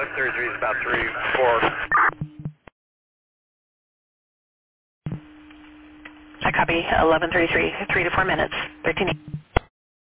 1133 is about 3, 4. I copy 1133, 3 to 4 minutes, 13.